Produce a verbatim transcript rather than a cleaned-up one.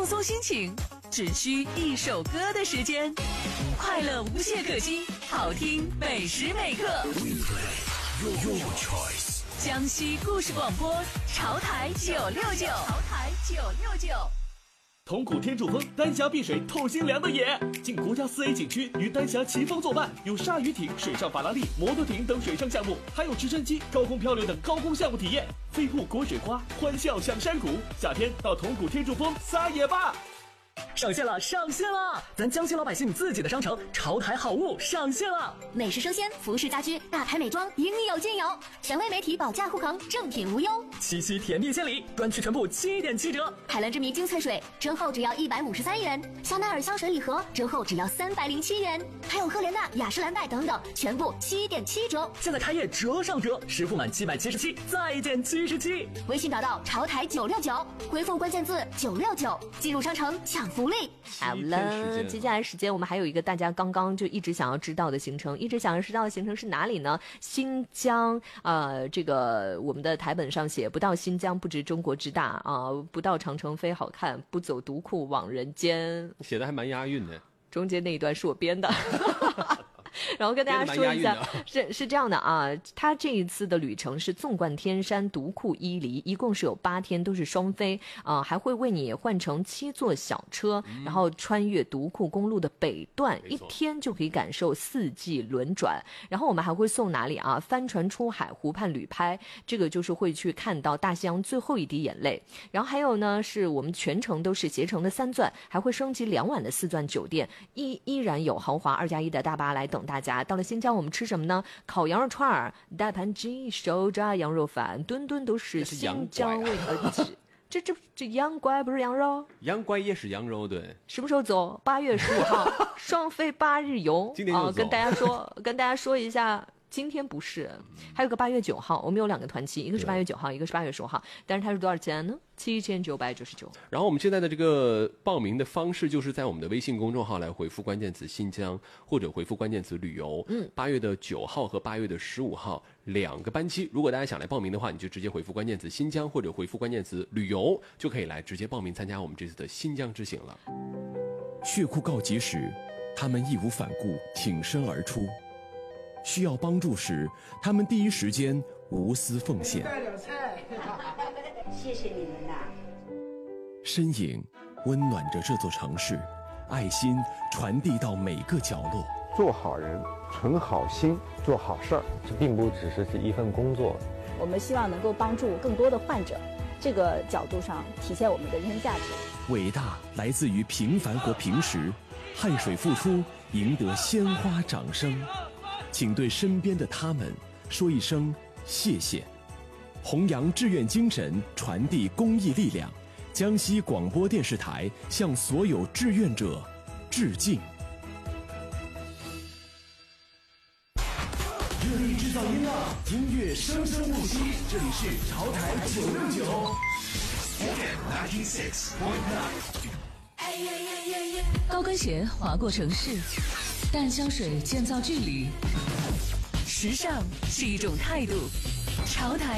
放松心情，只需一首歌的时间，快乐无懈可击，好听每时每刻。Your choice。江西故事广播，潮台九六九，潮台九六九。 同古天柱峰丹霞碧水透心凉的野，进国家四 A 景区与丹霞齐峰作伴，有鲨鱼艇、水上法拉利、摩托艇等水上项目，还有直升机、高空漂流等高空项目体验。飞瀑果水花，欢笑享山谷，夏天到同古天柱峰撒野吧！ 上线了，上线了！咱江西老百姓自己的商城潮台好物上线了， 美食生鲜、服饰家居、大牌美妆应有尽有，权威媒体保价护航，正品无忧。 七夕甜蜜献礼，专区全部七点七折。 海蓝之谜精粹水折后只要一百五十三元，香奈儿香水礼盒折后只要三百零七元，还有赫莲娜、雅诗兰黛等等，全部七点七折。 现在开业折上折，实付满七百七十七再减七十七。 微信找到潮台九六九，回复关键字九六九，进入商城抢福利。 好了，接下来时间我们还有一个大家刚刚就一直想要知道的行程，一直想要知道的行程是哪里呢？新疆，呃，这个我们的台本上写不到新疆不知中国之大啊、呃，不到长城非好看，不走独库往人间， 写的还蛮押韵的。 中间那一段是我编的。然后跟大家说一下，是是这样的啊，他这一次的旅程是纵贯天山、独库伊犁，一共是有八天，都是双飞啊、呃，还会为你换成七座小车，嗯、然后穿越独库公路的北段，一天就可以感受四季轮转。然后我们还会送哪里啊？帆船出海，湖畔旅拍，这个就是会去看到大西洋最后一滴眼泪。然后还有呢，是我们全程都是携程的三钻，还会升级两晚的四钻酒店，依依然有豪华二加一的大巴来等大家。到了新疆我们吃什么呢？烤羊肉串儿、大盘鸡、手抓羊肉饭，顿顿都是新疆味的。这这这羊拐不是羊肉？ 羊拐也是羊肉，对。 什么时候走？八月十五号，双飞八日游。 今天就走、 呃、跟大家说，跟大家说一下。今天不是，还有个八月九号，我们有两个团期，一个是八月九号，一个是八月十五号。但是它是多少钱呢？七千九百九十九。 然后我们现在的这个报名的方式，就是在我们的微信公众号来回复关键词新疆，或者回复关键词旅游。嗯，八月的九号和八月的十五号两个班期，如果大家想来报名的话，你就直接回复关键词新疆，或者回复关键词旅游，就可以来直接报名参加我们这次的新疆之行了。 血库告急时，他们义无反顾挺身而出。需要帮助时，他们第一时间无私奉献。带点菜， 谢谢你们呐！ 身影温暖着这座城市，爱心传递到每个角落。 做好人，存好心，做好事儿，这并不只是是一份工作。 我们希望能够帮助更多的患者，这个角度上体现我们的人生价值。 伟大来自于平凡和平时，汗水付出，赢得鲜花掌声。请对身边的他们说一声谢谢，弘扬志愿精神，传递公益力量。江西广播电视台向所有志愿者致敬。 热力制造音浪，音乐生生不息。这里是潮台九六九 F M 九十六点九。 高跟鞋划过城市，淡香水建造距离。时尚是一种态度，潮台